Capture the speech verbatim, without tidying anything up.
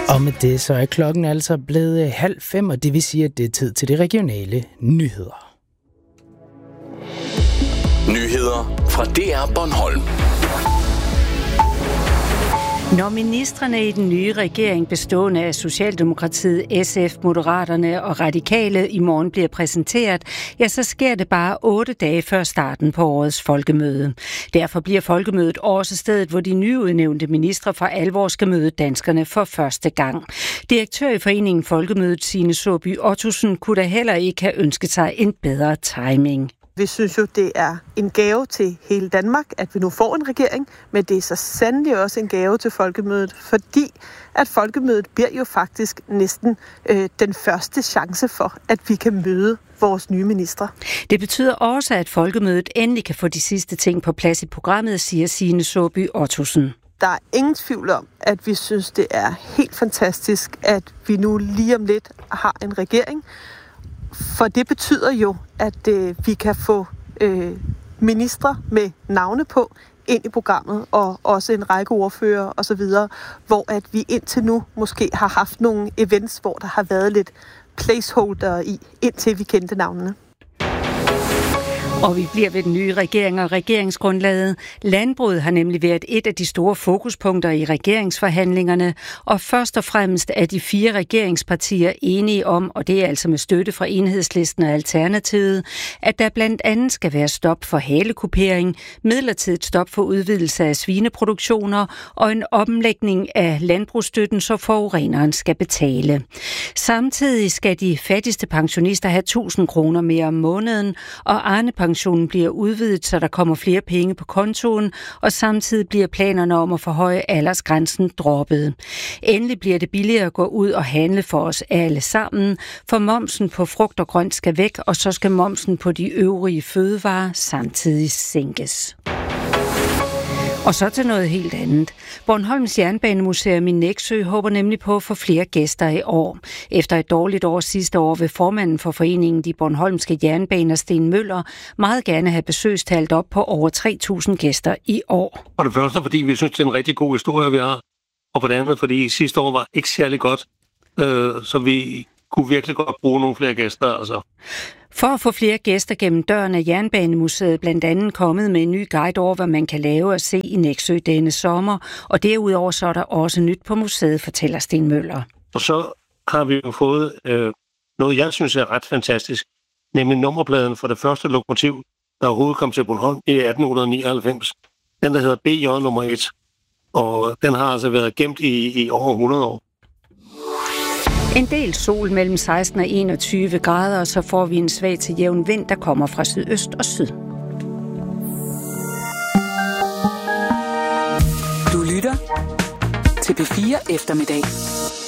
Og med det så er klokken altså blevet halv fem, og det vil sige, at det er tid til de regionale nyheder. Nyheder fra D R Bornholm. Når ministrene i den nye regering bestående af Socialdemokratiet, S F, Moderaterne og Radikale i morgen bliver præsenteret, ja, så sker det bare otte dage før starten på årets folkemøde. Derfor bliver folkemødet også stedet, hvor de nyudnævnte ministre for alvor skal møde danskerne for første gang. Direktør i foreningen Folkemødet, Signe Saabye Ottosen, kunne da heller ikke have ønsket sig en bedre timing. Vi synes jo, det er en gave til hele Danmark, at vi nu får en regering, men det er så sandelig også en gave til folkemødet, fordi at folkemødet bliver jo faktisk næsten øh, den første chance for, at vi kan møde vores nye ministre. Det betyder også, at folkemødet endelig kan få de sidste ting på plads i programmet, siger Signe Saabye Ottosen. Der er ingen tvivl om, at vi synes, det er helt fantastisk, at vi nu lige om lidt har en regering. For det betyder jo, at øh, vi kan få øh, ministre med navne på ind i programmet, og også en række ordfører osv., hvor at vi indtil nu måske har haft nogle events, hvor der har været lidt placeholder i, indtil vi kendte navnene. Og vi bliver ved den nye regering og regeringsgrundlaget. Landbruget har nemlig været et af de store fokuspunkter i regeringsforhandlingerne, og først og fremmest er de fire regeringspartier enige om, og det er altså med støtte fra Enhedslisten og Alternativet, at der blandt andet skal være stop for halekupering, midlertidigt stop for udvidelse af svineproduktioner og en omlægning af landbrugsstøtten, så forureneren skal betale. Samtidig skal de fattigste pensionister have tusind kroner mere om måneden, og Arne-pensionen bliver udvidet, så der kommer flere penge på kontoen, og samtidig bliver planerne om at forhøje aldersgrænsen droppet. Endelig bliver det billigere at gå ud og handle for os alle sammen, for momsen på frugt og grønt skal væk, og så skal momsen på de øvrige fødevarer samtidig sænkes. Og så til noget helt andet. Bornholms Jernbanemuseum i Nexø håber nemlig på at få flere gæster i år. Efter et dårligt år sidste år vil formanden for foreningen De Bornholmske Jernbaner, Sten Møller, meget gerne have besøgstalt op på over tre tusind gæster i år. Og det første, fordi vi synes, det er en rigtig god historie, vi har. Og på det andet, fordi sidste år var ikke særlig godt, øh, så vi kunne virkelig godt bruge nogle flere gæster, altså. For at få flere gæster gennem døren er Jernbanemuseet blandt andet kommet med en ny guide over, hvad man kan lave og se i Nexø denne sommer. Og derudover så er der også nyt på museet, fortæller Sten Møller. Og så har vi jo fået øh, noget, jeg synes er ret fantastisk, nemlig nummerpladen for det første lokomotiv, der overhovedet kom til Bornholm i atten nioghalvfems. Den, der hedder B J nummer et. Og den har altså været gemt i, i over hundrede år. En del sol mellem seksten og enogtyve grader, og så får vi en svag til jævn vind, der kommer fra sydøst og syd. Du lytter til P fire Eftermiddag.